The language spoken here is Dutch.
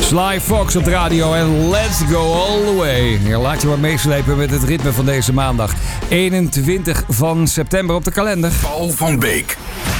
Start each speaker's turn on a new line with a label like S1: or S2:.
S1: Sly Fox op de radio en let's go all the way. Ja, laat je maar meeslepen met het ritme van deze maandag. 21 van september op de kalender.
S2: Paul van Beek.